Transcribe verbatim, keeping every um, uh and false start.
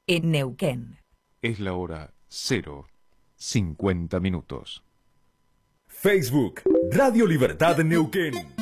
en Neuquén. Es la hora cero cincuenta minutos. Facebook, Radio Libertad Neuquén.